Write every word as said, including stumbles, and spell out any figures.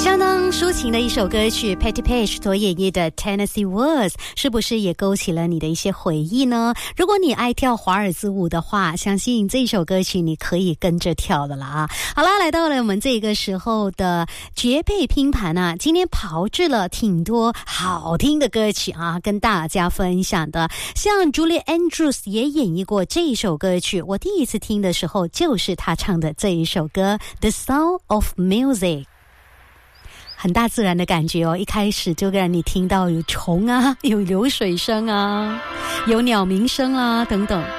相当抒情的一首歌曲 Patti Page 所演绎的 Tennessee Waltz 是不是也勾起了你的一些回忆呢？如果你爱跳华尔兹舞的话，相信这首歌曲你可以跟着跳的了啊。好啦，来到了我们这个时候的绝配拼盘啊，今天炮制了挺多好听的歌曲啊，跟大家分享的。像 Julie Andrews 也演绎过这一首歌曲，我第一次听的时候就是他唱的这一首歌 The Sound of Music，很大自然的感觉哦，一开始就让你听到有虫啊，有流水声啊，有鸟鸣声啊等等。